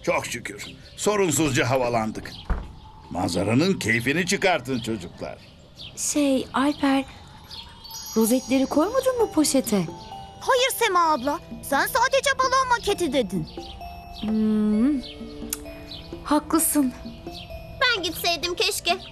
Çok şükür. Sorunsuzca havalandık. Manzaranın keyfini çıkartın çocuklar. Alper, rozetleri koymadın mı poşete? Hayır Sema abla. Sen sadece balon maketi dedin. Haklısın. Ben gitseydim keşke.